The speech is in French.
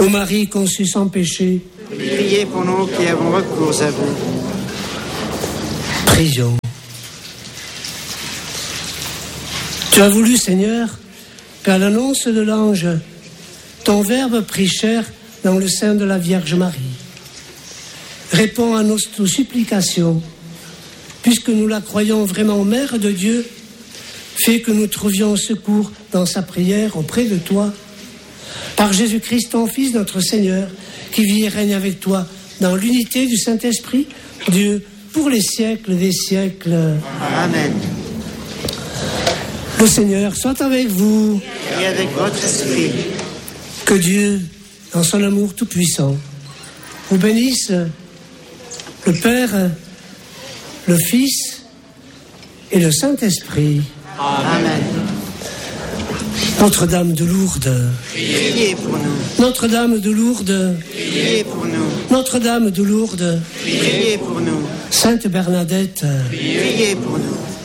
Ô Marie conçue sans péché, Priez pour nous qui avons recours à vous. prions. Tu as voulu, Seigneur, qu'à l'annonce de l'ange, ton Verbe prit chair dans le sein de la Vierge Marie. Réponds à nos supplications, puisque nous la croyons vraiment Mère de Dieu, fais que nous trouvions secours dans sa prière auprès de toi, par Jésus-Christ, ton Fils, notre Seigneur, qui vit et règne avec toi dans l'unité du Saint-Esprit, Dieu, pour les siècles des siècles. Amen. Le Seigneur soit avec vous. Et avec votre esprit. Que Dieu, dans son amour tout-puissant, vous bénisse, le Père, le Fils et le Saint-Esprit. Amen. Notre-Dame de Lourdes. Priez pour nous. Notre-Dame de Lourdes. Priez pour nous. Notre-Dame de Lourdes. Priez pour nous. Sainte Bernadette. Priez pour nous.